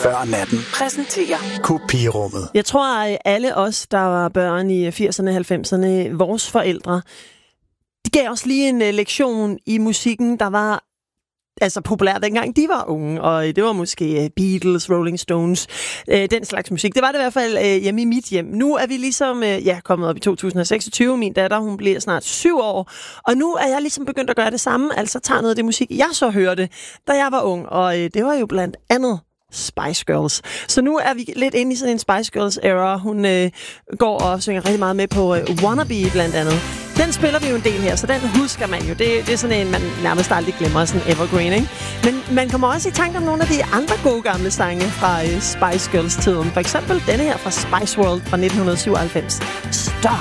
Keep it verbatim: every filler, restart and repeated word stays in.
før natten præsenterer Kopirummet. Jeg tror, at alle os, der var børn i firserne, halvfemserne, vores forældre, de gav os lige en lektion i musikken, der var altså populær dengang de var unge, og det var måske Beatles, Rolling Stones, øh, den slags musik. Det var det i hvert fald øh, hjemme i mit hjem. Nu er vi ligesom øh, ja, kommet op i to tusind og seksogtyve. Min datter, hun bliver snart syv år, og nu er jeg ligesom begyndt at gøre det samme, altså tager noget af det musik, jeg så hørte, da jeg var ung, og øh, det var jo blandt andet Spice Girls. Så nu er vi lidt inde i sådan en Spice Girls era. Hun øh, går og synger rigtig meget med på øh, Wannabe blandt andet. Den spiller vi jo en del her, så den husker man jo. Det, det er sådan en, man nærmest aldrig glemmer, sådan evergreen, ikke? Men man kommer også i tanke om nogle af de andre gode gamle sange fra øh, Spice Girls-tiden. For eksempel denne her fra Spice World fra nitten syvoghalvfems. Stop!